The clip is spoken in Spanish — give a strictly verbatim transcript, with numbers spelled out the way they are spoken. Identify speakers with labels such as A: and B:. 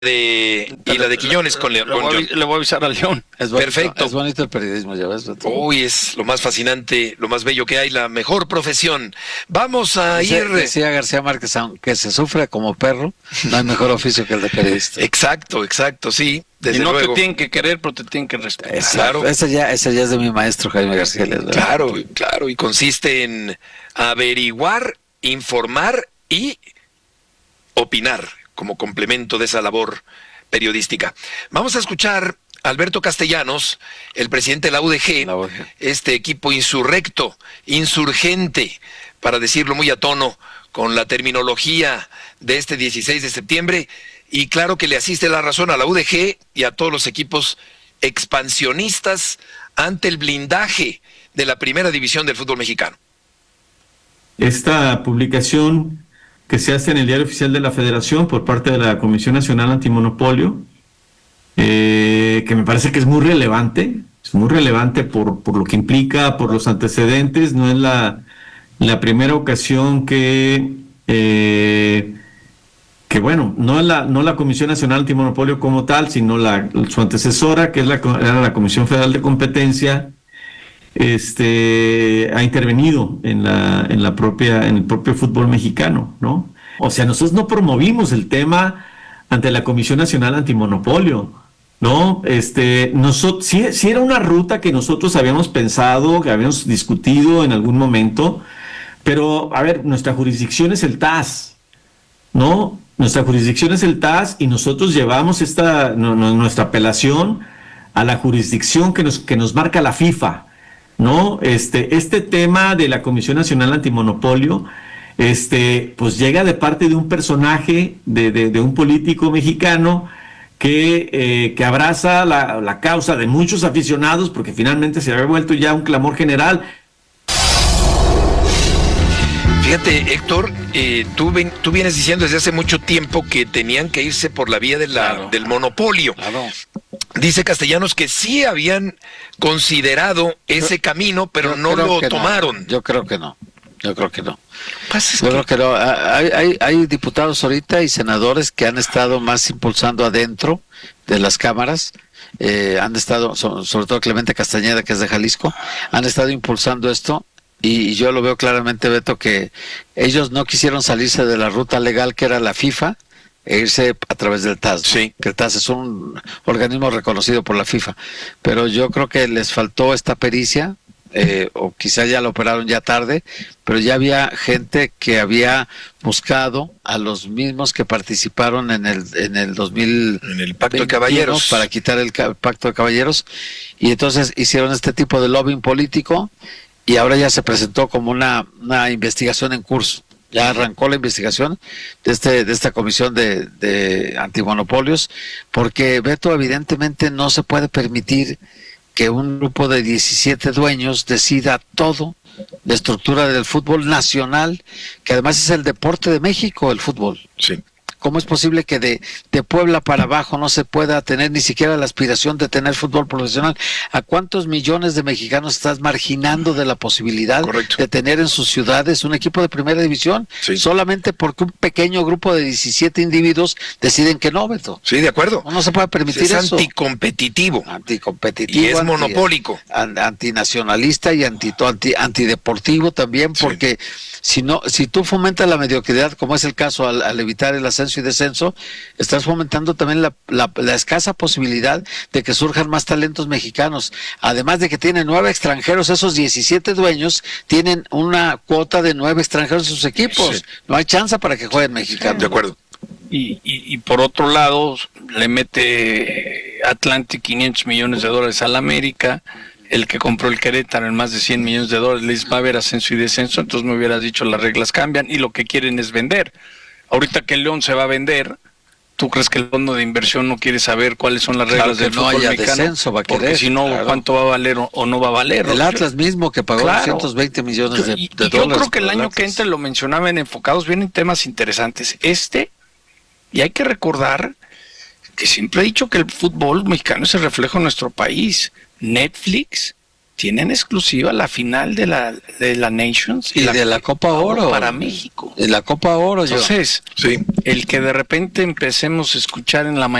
A: de y la de Quiñones con León.
B: Le voy, a,
A: León.
B: le voy a avisar a León.
C: Es bonito,
A: Perfecto.
C: Es bonito el periodismo, ya ves.
A: Uy, es lo más fascinante, lo más bello que hay, la mejor profesión. Vamos a
C: Decía,
A: ir...
C: decía García Márquez, aunque se sufre como perro, no hay mejor oficio que el de periodista.
A: Exacto, exacto, sí, desde
B: y no
A: luego.
B: te tienen que querer, pero te tienen que respetar.
A: Claro.
C: Ese ya, ese ya es de mi maestro Jaime García. ¿Verdad?
A: Claro, claro, y consiste en averiguar, informar y opinar como complemento de esa labor periodística. Vamos a escuchar a Alberto Castellanos, el presidente de la U D G,
C: La U D G.
A: este equipo insurrecto, insurgente, para decirlo muy a tono con la terminología de este dieciséis de septiembre, y claro que le asiste la razón a la U D G y a todos los equipos expansionistas ante el blindaje de la primera división del fútbol mexicano.
D: Esta publicación que se hace en el Diario Oficial de la Federación por parte de la Comisión Nacional Antimonopolio, eh, que me parece que es muy relevante, es muy relevante por, por lo que implica, por los antecedentes. No es la, la primera ocasión que, eh, que bueno, no es la, no la Comisión Nacional Antimonopolio como tal, sino la, su antecesora, que es la, era la Comisión Federal de Competencia, este ha intervenido en la en la propia en el propio fútbol mexicano, ¿no? O sea, nosotros no promovimos el tema ante la Comisión Nacional Antimonopolio, ¿no? Este, nosotros sí, sí era una ruta que nosotros habíamos pensado, que habíamos discutido en algún momento, pero a ver, nuestra jurisdicción es el T A S, ¿no? Nuestra jurisdicción es el T A S y nosotros llevamos esta no, no, nuestra apelación a la jurisdicción que nos que nos marca la FIFA. No, este, este tema de la Comisión Nacional Antimonopolio, este, pues llega de parte de un personaje, de, de, de un político mexicano que, eh, que abraza la, la causa de muchos aficionados, porque finalmente se había vuelto ya un clamor general.
A: Fíjate, Héctor, eh, tú, ven, tú vienes diciendo desde hace mucho tiempo que tenían que irse por la vía de la,
B: Claro.
A: del monopolio.
C: Claro.
A: Dice Castellanos que sí habían considerado ese
C: Yo-
A: camino, pero
C: Yo
A: no
C: creo
A: lo
C: que
A: tomaron.
C: Yo creo que no. Yo creo que no.
A: Pasa es
C: Yo
A: que-
C: creo que no. Hay, hay, hay diputados ahorita y senadores que han estado más impulsando adentro de las cámaras. Eh, han estado, so- sobre todo Clemente Castañeda, que es de Jalisco, han estado impulsando esto. Y, y yo lo veo claramente, Beto, que ellos no quisieron salirse de la ruta legal que era la FIFA e irse a través del T A S, ¿no?
A: Sí.
C: Que el T A S es un organismo reconocido por la FIFA. Pero yo creo que les faltó esta pericia, eh, o quizá ya lo operaron ya tarde, pero ya había gente que había buscado a los mismos que participaron en el en el dos mil
A: En el Pacto de Caballeros.
C: para quitar el ca- Pacto de Caballeros, y entonces hicieron este tipo de lobbying político y ahora ya se presentó como una, una investigación en curso. Ya arrancó la investigación de este de esta comisión de, de antimonopolios, porque, Beto, evidentemente no se puede permitir que un grupo de diecisiete dueños decida todo la estructura del fútbol nacional, que además es el deporte de México, el fútbol.
A: Sí.
C: ¿Cómo es posible que de, de Puebla para abajo no se pueda tener ni siquiera la aspiración de tener fútbol profesional? ¿A cuántos millones de mexicanos estás marginando de la posibilidad
A: Correcto.
C: de tener en sus ciudades un equipo de primera división?
A: Sí.
C: Solamente porque un pequeño grupo de diecisiete individuos deciden que no, Beto.
A: Sí, de acuerdo.
C: No, no se puede permitir
A: Es
C: eso.
A: anticompetitivo
C: Anticompetitivo.
A: y es
C: anti-
A: monopólico.
C: an- antinacionalista y anti, anti, antideportivo también,
A: Sí.
C: porque si no, si tú fomentas la mediocridad, como es el caso al, al evitar el ascenso y descenso, estás fomentando también la, la, la escasa posibilidad de que surjan más talentos mexicanos. Además de que tienen nueve extranjeros, esos diecisiete dueños tienen una cuota de nueve extranjeros en sus equipos.
A: Sí.
C: No hay chance para que jueguen mexicanos.
A: De acuerdo.
B: Y, y, y por otro lado, le mete Atlantic quinientos millones de dólares al América. El que compró el Querétaro en más de cien millones de dólares, les va a haber ascenso y descenso. Entonces me hubieras dicho, las reglas cambian y lo que quieren es vender. Ahorita que el León se va a vender, ¿tú crees que el fondo de inversión no quiere saber cuáles son las
C: Claro
B: reglas
C: que
B: del
C: no
B: fútbol
C: haya
B: mexicano?
C: descenso, va a
B: Porque
C: querer,
B: si no,
C: claro.
B: ¿cuánto va a valer o, o no va a valer?
C: El Atlas mismo que pagó
B: Claro.
C: doscientos veinte millones de,
B: Y-
C: de
B: y yo
C: dólares.
B: creo que el
C: por
B: año
C: Atlas.
B: que entra, lo mencionaba en Enfocados, vienen temas interesantes. Este, y hay que recordar que siempre he dicho que el fútbol mexicano es el reflejo de nuestro país. Netflix tienen exclusiva la final de la de la Nations
C: y, y
B: la,
C: de la Copa Oro
B: para México.
C: De la Copa Oro, yo.
B: Entonces,
A: Sí.
B: el que de repente empecemos a escuchar en la mañana